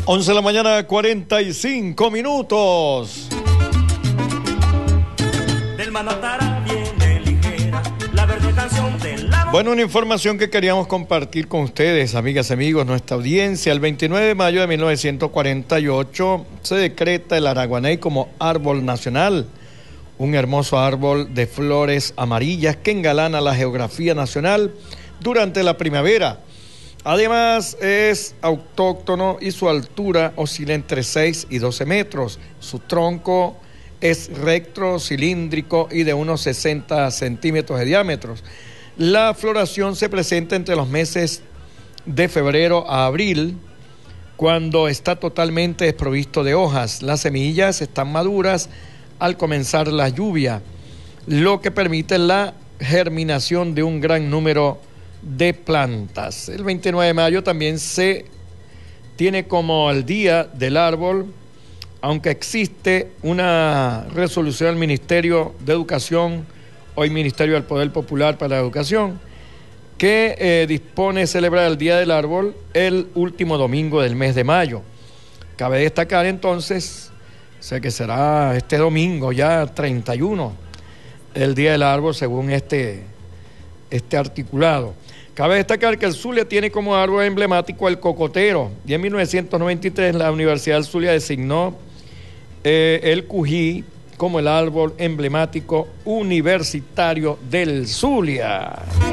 11 de la mañana, 45 minutos. Del Manatara viene ligera la verde canción del amor. Bueno, una información que queríamos compartir con ustedes, amigas y amigos, nuestra audiencia. El 29 de mayo de 1948 se decreta el araguaney como árbol nacional, un hermoso árbol de flores amarillas que engalana la geografía nacional durante la primavera. Además, es autóctono y su altura oscila entre 6 y 12 metros. Su tronco es recto, cilíndrico y de unos 60 centímetros de diámetro. La floración se presenta entre los meses de febrero a abril, cuando está totalmente desprovisto de hojas. Las semillas están maduras al comenzar la lluvia, lo que permite la germinación de un gran número de plantas. El 29 de mayo también se tiene como el Día del Árbol, aunque existe una resolución del Ministerio de Educación, hoy Ministerio del Poder Popular para la Educación, que dispone celebrar el Día del Árbol el último domingo del mes de mayo. Cabe destacar entonces, sé que será este domingo ya 31, el Día del Árbol según este articulado. Cabe destacar que el Zulia tiene como árbol emblemático el cocotero, y en 1993 la Universidad del Zulia designó el cují como el árbol emblemático universitario del Zulia.